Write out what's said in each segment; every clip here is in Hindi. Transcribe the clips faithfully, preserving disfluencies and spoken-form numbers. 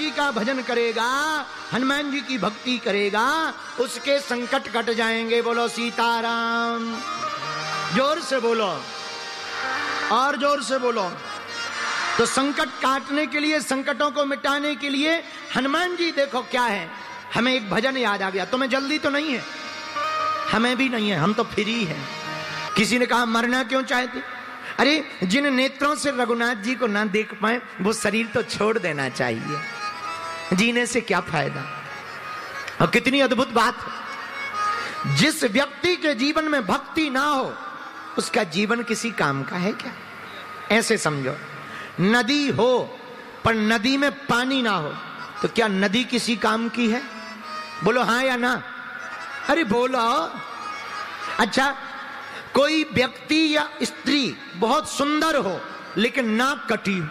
जी का भजन करेगा, हनुमान जी की भक्ति करेगा, उसके संकट कट जाएंगे। बोलो सीताराम। जोर से बोलो, और जोर से बोलो। तो संकट काटने के लिए, संकटों को मिटाने के लिए हनुमान जी देखो क्या है। हमें एक भजन याद आ गया। तुम्हें जल्दी तो नहीं है, हमें भी नहीं है, हम तो फ्री हैं। किसी ने कहा मरना क्यों चाहते? अरे जिन नेत्रों से रघुनाथ जी को ना देख पाए वो शरीर तो छोड़ देना चाहिए, जीने से क्या फायदा। और कितनी अद्भुत बात है, जिस व्यक्ति के जीवन में भक्ति ना हो उसका जीवन किसी काम का है क्या? ऐसे समझो, नदी हो पर नदी में पानी ना हो तो क्या नदी किसी काम की है? बोलो हाँ या ना। अरे बोलो। अच्छा, कोई व्यक्ति या स्त्री बहुत सुंदर हो लेकिन नाक कटी हो,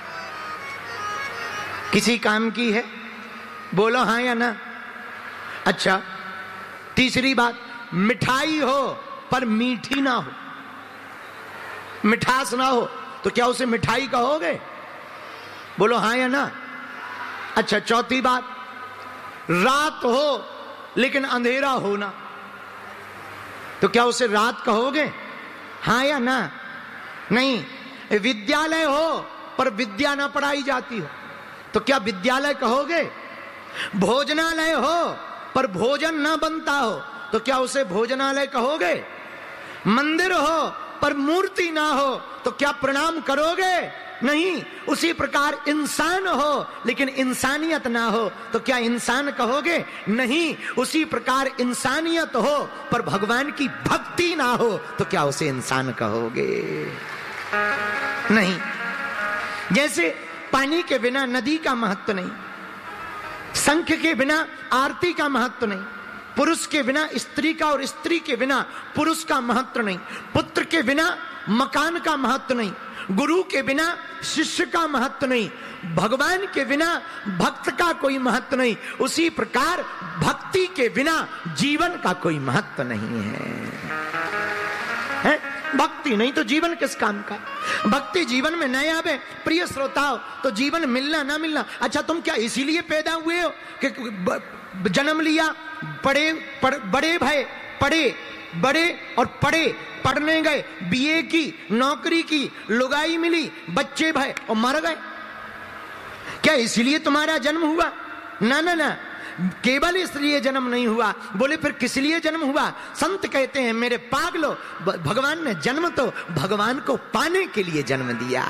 किसी काम की है? बोलो हाँ या ना। अच्छा, तीसरी बात, मिठाई हो पर मीठी ना हो, मिठास ना हो तो क्या उसे मिठाई कहोगे? बोलो हाँ या ना। अच्छा, चौथी बात, रात हो लेकिन अंधेरा हो ना तो क्या उसे रात कहोगे? हाँ या ना। नहीं। विद्यालय हो पर विद्या ना पढ़ाई जाती हो तो क्या विद्यालय कहोगे? भोजनालय हो पर भोजन ना बनता हो तो क्या उसे भोजनालय कहोगे? मंदिर हो पर मूर्ति ना हो तो क्या प्रणाम करोगे? नहीं। उसी प्रकार इंसान हो लेकिन इंसानियत ना हो तो क्या इंसान कहोगे? नहीं। उसी प्रकार इंसानियत हो पर भगवान की भक्ति ना हो तो क्या उसे इंसान कहोगे? नहीं। जैसे पानी के बिना नदी का महत्व नहीं, शंख के बिना आरती का महत्व नहीं, पुरुष के बिना स्त्री का और स्त्री के बिना पुरुष का महत्व नहीं, पुत्र के बिना मकान का महत्व नहीं, गुरु के बिना शिष्य का महत्व नहीं, भगवान के बिना भक्त का कोई महत्व नहीं, उसी प्रकार भक्ति के बिना जीवन का कोई महत्व नहीं है, है? भक्ति नहीं तो जीवन किस काम का? भक्ति जीवन में नहीं आवे प्रिय श्रोताओ तो जीवन मिलना ना मिलना। अच्छा, तुम क्या इसीलिए पैदा हुए हो कि जन्म लिया, बड़े पड़, बड़े भय, पढ़े बड़े और पढ़े, पढ़ने गए, बीए की, नौकरी की, लुगाई मिली, बच्चे भय और मर गए? क्या इसलिए तुम्हारा जन्म हुआ? ना ना ना, केवल इसलिए जन्म नहीं हुआ। बोले फिर किस लिए जन्म हुआ? संत कहते हैं मेरे पागलो, भगवान ने जन्म तो भगवान को पाने के लिए जन्म दिया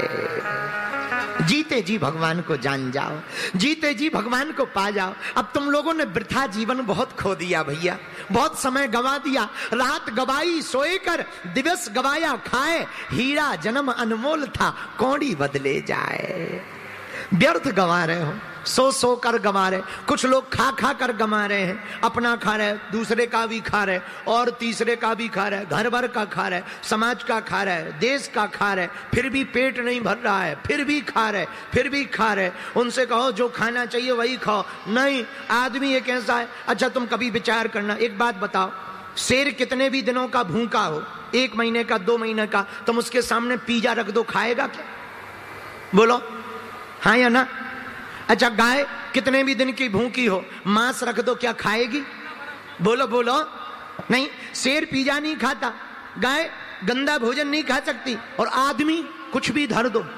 है। जीते जी भगवान को जान जाओ, जीते जी भगवान को पा जाओ। अब तुम लोगों ने वृथा जीवन बहुत खो दिया भैया, बहुत समय गवा दिया। रात गवाई सोए कर, दिवस गवाया खाए, हीरा जन्म अनमोल था कौड़ी बदले जाए। व्यर्थ गवा रहे हो, सो सो कर गवा रहे। कुछ लोग खा खा कर गवा रहे हैं, अपना खा रहे, दूसरे का भी खा रहे, और तीसरे का भी खा रहे, घर भर का खा रहे, समाज का खा रहे, देश का खा रहे, फिर भी पेट नहीं भर रहा है, फिर भी खा रहे, फिर भी खा रहे। उनसे कहो जो खाना चाहिए वही खाओ। नहीं, आदमी एक ऐसा है। अच्छा, तुम कभी विचार करना, एक बात बताओ, शेर कितने भी दिनों का भूखा हो, एक महीने का, दो महीने का, तुम उसके सामने पिज्जा रख दो, खाएगा क्या? बोलो हाँ या ना। अच्छा, गाय कितने भी दिन की भूखी हो, मांस रख दो, क्या खाएगी? बोलो बोलो। नहीं। शेर पिज्जा नहीं खाता, गाय गंदा भोजन नहीं खा सकती, और आदमी कुछ भी धर दो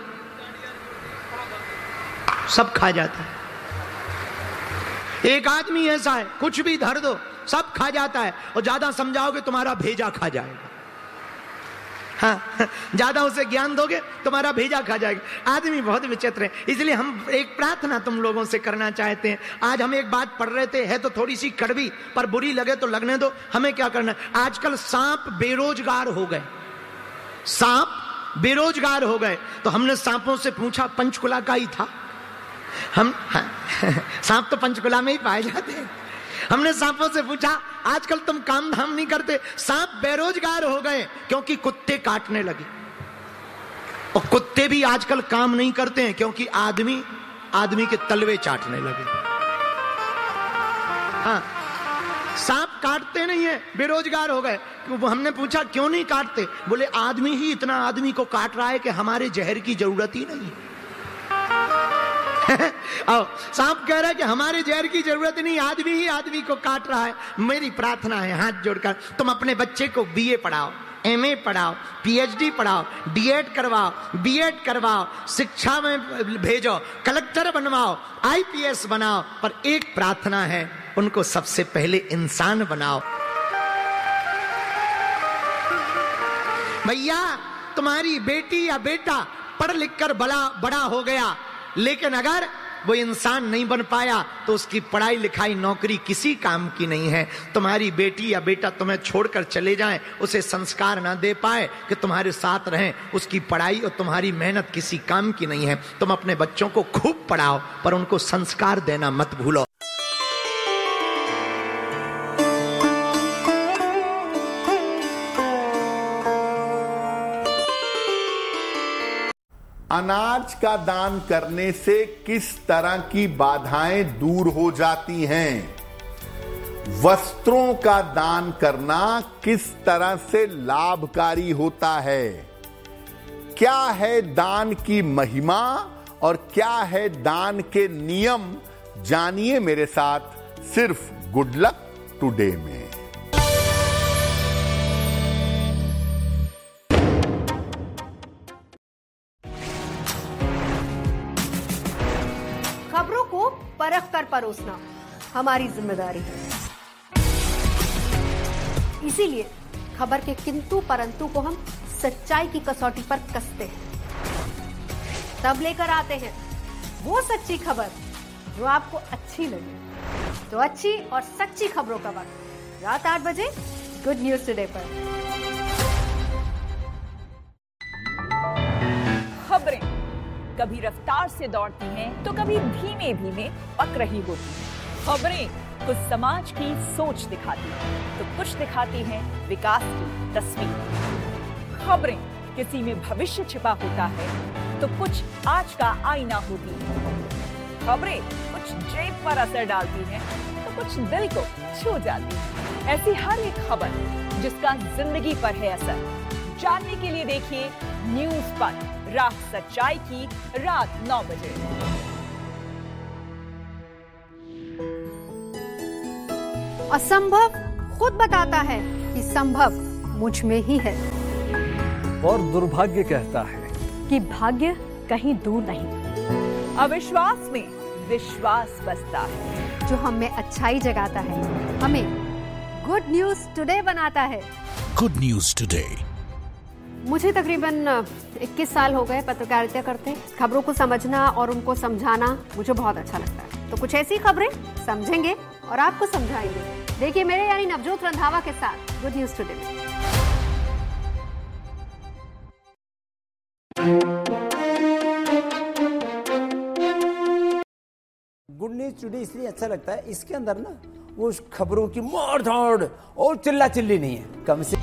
सब खा जाता है। एक आदमी ऐसा है, कुछ भी धर दो सब खा जाता है, और ज्यादा समझाओगे तुम्हारा भेजा खा जाएगा। हाँ, ज्यादा उसे ज्ञान दोगे तुम्हारा भेजा खा जाएगा। आदमी बहुत विचित्र है। इसलिए हम एक प्रार्थना तुम लोगों से करना चाहते हैं। आज हम एक बात पढ़ रहे थे, है तो थोड़ी सी कड़वी, पर बुरी लगे तो लगने दो। हमें क्या करना है? आजकल सांप बेरोजगार हो गए, सांप बेरोजगार हो गए। तो हमने सांपों से पूछा, पंचकुला का ही था हम, हाँ, सांप तो पंचकुला में ही पाए जाते हैं। हमने सांपों से पूछा, आजकल तुम काम धाम नहीं करते? सांप बेरोजगार हो गए क्योंकि कुत्ते काटने लगे, और कुत्ते भी आजकल काम नहीं करते हैं क्योंकि आदमी आदमी के तलवे चाटने लगे। हाँ, सांप काटते नहीं है, बेरोजगार हो गए। हमने पूछा क्यों नहीं काटते? बोले आदमी ही इतना आदमी को काट रहा है कि हमारे जहर की जरूरत ही नहीं है। आओ, सांप कह रहा है कि हमारे जहर की जरूरत नहीं, आदमी ही आदमी को काट रहा है। मेरी प्रार्थना है हाथ जोड़कर तुम अपने बच्चे को बीए पढ़ाओ, एमए पढ़ाओ, पीएचडी पढ़ाओ, डीएड करवाओ, बीएड करवाओ, शिक्षा में भेजो, कलेक्टर बनवाओ, आईपीएस बनाओ, पर एक प्रार्थना है, उनको सबसे पहले इंसान बनाओ। भैया तुम्हारी बेटी या बेटा पढ़ लिख कर बड़ा बड़ा हो गया, लेकिन अगर वो इंसान नहीं बन पाया तो उसकी पढ़ाई लिखाई नौकरी किसी काम की नहीं है। तुम्हारी बेटी या बेटा तुम्हें छोड़कर चले जाएं, उसे संस्कार ना दे पाए कि तुम्हारे साथ रहें, उसकी पढ़ाई और तुम्हारी मेहनत किसी काम की नहीं है। तुम अपने बच्चों को खूब पढ़ाओ, पर उनको संस्कार देना मत भूलो। अनाज का दान करने से किस तरह की बाधाएं दूर हो जाती हैं? वस्त्रों का दान करना किस तरह से लाभकारी होता है? क्या है दान की महिमा और क्या है दान के नियम? जानिए मेरे साथ सिर्फ गुड लक टुडे में। खबरों को परख कर परोसना हमारी जिम्मेदारी है, इसीलिए खबर के किंतु परंतु को हम सच्चाई की कसौटी पर कसते हैं, तब लेकर आते हैं वो सच्ची खबर जो आपको अच्छी लगे। तो अच्छी और सच्ची खबरों का वक्त रात आठ बजे गुड न्यूज टुडे पर। खबरें कभी रफ्तार से दौड़ती हैं तो कभी धीमे धीमे पक रही होती हैं। खबरें कुछ समाज की सोच दिखाती हैं तो कुछ दिखाती हैं विकास की तस्वीर। खबरें किसी में भविष्य छिपा होता है तो कुछ आज का आईना होती है। खबरें कुछ जेब पर असर डालती हैं तो कुछ दिल को छू जाती है। ऐसी हर एक खबर जिसका जिंदगी पर है असर, जानने के लिए देखिए न्यूज पर राह सच्चाई की रात नौ बजे। असंभव खुद बताता है कि संभव मुझ में ही है, और दुर्भाग्य कहता है कि भाग्य कहीं दूर नहीं। अविश्वास में विश्वास बसता है, जो हमें अच्छाई जगाता है, हमें गुड न्यूज टुडे बनाता है। Good news today. मुझे तकरीबन इक्कीस साल हो गए पत्रकारिता करते। खबरों को समझना और उनको समझाना मुझे बहुत अच्छा लगता है। तो कुछ ऐसी खबरें समझेंगे और आपको समझाएंगे। देखिए मेरे यानी नवजोत रंधावा के साथ गुड न्यूज टुडे में। गुड न्यूज टुडे इसलिए अच्छा लगता है, इसके अंदर ना वो खबरों की मार धाड़ और चिल्ला चिल्ली नहीं है, कम से